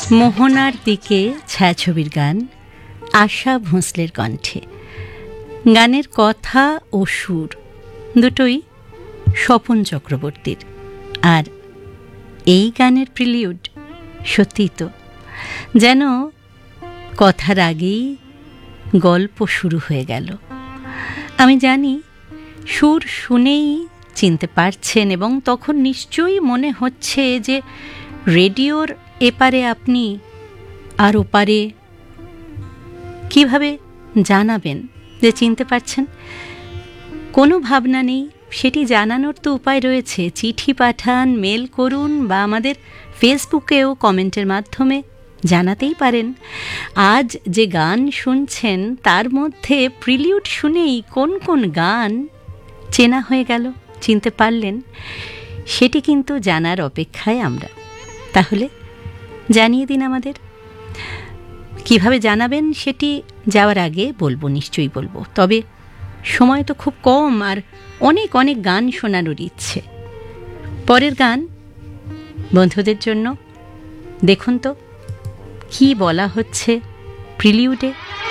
মোহনার দিকে ছায়াছবির গান আশা ভোঁসলের কণ্ঠে। গানের কথা ও সুর দুটোই স্বপন চক্রবর্তীর। আর এই গানের প্রিলিউড সত্যিই তো যেন কথার আগেই গল্প শুরু হয়ে গেল। আমি জানি সুর শুনেই চিনতে পারছেন এবং তখন নিশ্চয়ই মনে হচ্ছে যে রেডিওর এপারে আপনি আর ওপারে। কিভাবে জানাবেন যে চিনতে পারছেন? কোনো ভাবনা নেই, সেটি জানানোর তো উপায় রয়েছে। চিঠি পাঠান, মেল করুন বা আমাদের ফেসবুকেও কমেন্টের মাধ্যমে জানাতেই পারেন। আজ যে গান শুনছেন তার মধ্যে প্রিলিউড শুনেই কোন কোন গান চেনা হয়ে গেল, চিনতে পারলেন, সেটি কিন্তু জানার অপেক্ষায় আমরা। তাহলে জানিয়ে দিন আমাদের। কিভাবে জানাবেন সেটি যাওয়ার আগে বলবো, নিশ্চয়ই বলবো। তবে সময় তো খুব কম আর অনেক অনেক গান শোনানোর ইচ্ছে। পরের গান বন্ধুদের জন্য। দেখুন তো কি বলা হচ্ছে প্রিলিউডে।